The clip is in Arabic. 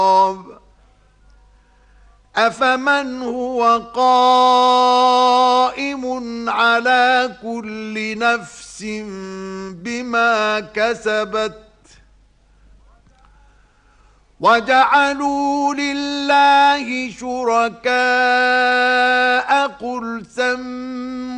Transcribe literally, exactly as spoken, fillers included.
أفمن هو قائم على كل نفس بما كسبت وجعلوا لله شركاء قل سموا